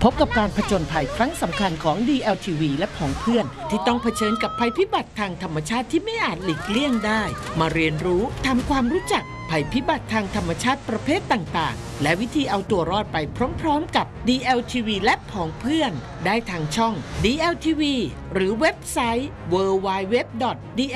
พบกับการผจญภัยครั้งสำคัญของ DLTV และผองเพื่อนที่ต้องเผชิญกับภัยพิบัติทางธรรมชาติที่ไม่อาจหลีกเลี่ยงได้มาเรียนรู้ทำความรู้จักภัยพิบัติทางธรรมชาติประเภทต่างๆและวิธีเอาตัวรอดไปพร้อมๆกับ DLTV และผองเพื่อนได้ทางช่อง DLTV หรือเว็บไซต์ www.dltv